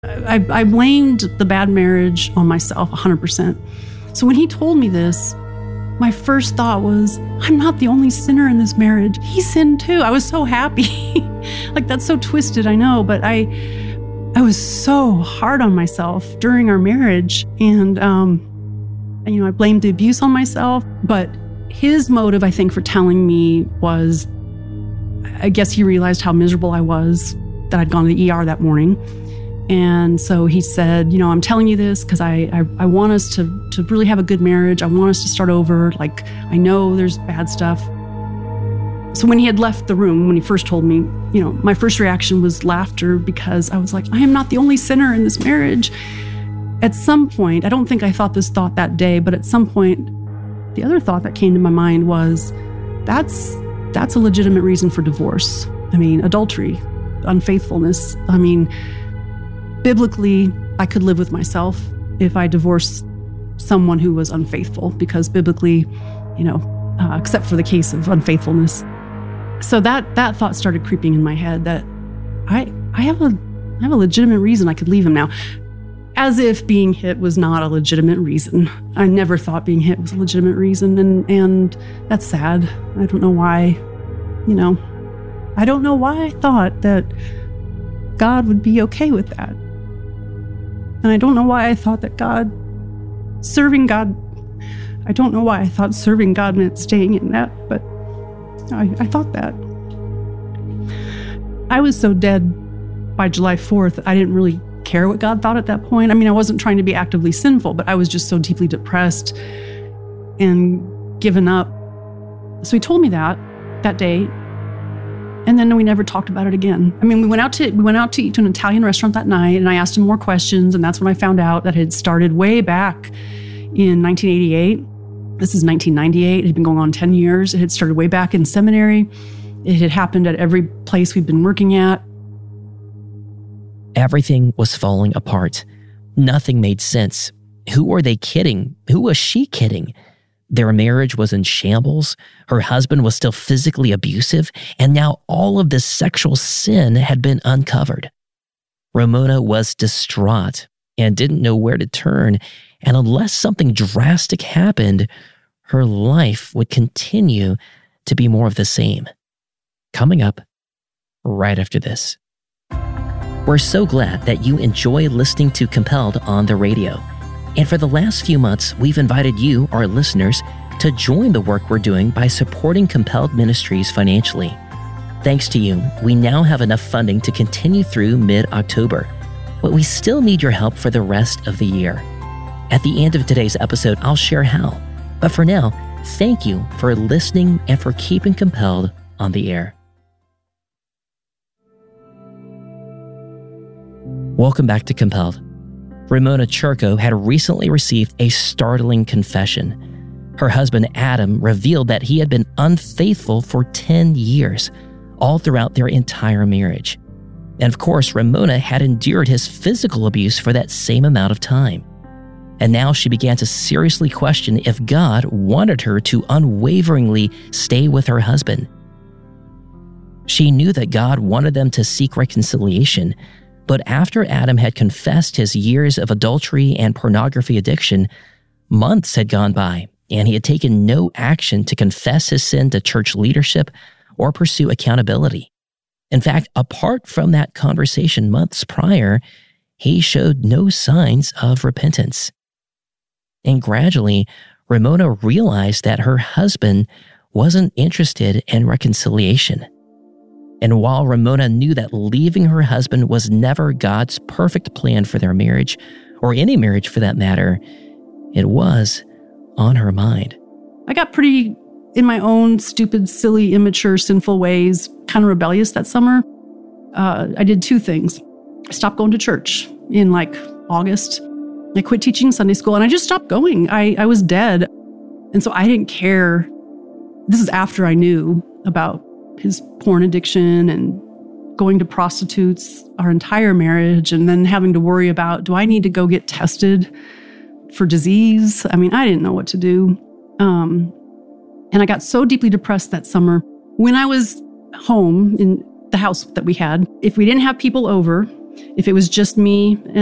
I blamed the bad marriage on myself 100%. So when he told me this, my first thought was, I'm not the only sinner in this marriage. He sinned too. I was so happy. Like, that's so twisted, I know, but I was so hard on myself during our marriage. And, I blamed the abuse on myself. But his motive, I think, for telling me was, I guess he realized how miserable I was, that I'd gone to the ER that morning. And so he said, I'm telling you this because I want us to really have a good marriage. I want us to start over. Like, I know there's bad stuff. So when he had left the room, when he first told me, my first reaction was laughter, because I was like, I am not the only sinner in this marriage. At some point, I don't think I thought this thought that day, but at some point, the other thought that came to my mind was, that's a legitimate reason for divorce. Adultery, unfaithfulness. Biblically, I could live with myself if I divorced someone who was unfaithful, because biblically, except for the case of unfaithfulness. So that thought started creeping in my head, that I have a legitimate reason I could leave him now. As if being hit was not a legitimate reason. I never thought being hit was a legitimate reason, and that's sad. I don't know why, I don't know why I thought that God would be okay with that. And I don't know why I thought that I don't know why I thought serving God meant staying in that, but I thought that. I was so dead by July 4th, I didn't really care what God thought at that point. I wasn't trying to be actively sinful, but I was just so deeply depressed and given up. So he told me that day, and then we never talked about it again. We went out to eat to an Italian restaurant that night, and I asked him more questions, and that's when I found out that it had started way back in 1988. This is 1998. It had been going on 10 years. It had started way back in seminary. It had happened at every place we'd been working at. Everything was falling apart. Nothing made sense. Who were they kidding? Who was she kidding? Their marriage was in shambles. Her husband was still physically abusive. And now all of this sexual sin had been uncovered. Ramona was distraught and didn't know where to turn. And unless something drastic happened, her life would continue to be more of the same. Coming up right after this. We're so glad that you enjoy listening to Compelled on the radio. And for the last few months, we've invited you, our listeners, to join the work we're doing by supporting Compelled Ministries financially. Thanks to you, we now have enough funding to continue through mid-October, but we still need your help for the rest of the year. At the end of today's episode, I'll share how. But for now, thank you for listening and for keeping Compelled on the air. Welcome back to Compelled. Ramona Churko had recently received a startling confession. Her husband, Adam, revealed that he had been unfaithful for 10 years, all throughout their entire marriage. And of course, Ramona had endured his physical abuse for that same amount of time. And now she began to seriously question if God wanted her to unwaveringly stay with her husband. She knew that God wanted them to seek reconciliation, but after Adam had confessed his years of adultery and pornography addiction, months had gone by, and he had taken no action to confess his sin to church leadership or pursue accountability. In fact, apart from that conversation months prior, he showed no signs of repentance. And gradually, Ramona realized that her husband wasn't interested in reconciliation. And while Ramona knew that leaving her husband was never God's perfect plan for their marriage, or any marriage for that matter, it was on her mind. I got pretty, in my own stupid, silly, immature, sinful ways, kind of rebellious that summer. I did two things. I stopped going to church in August. I quit teaching Sunday school and I just stopped going. I was dead. And so I didn't care. This is after I knew about his porn addiction and going to prostitutes our entire marriage, and then having to worry about, do I need to go get tested for disease? I didn't know what to do. And I got so deeply depressed that summer. When I was home in the house that we had, if we didn't have people over, If it was just me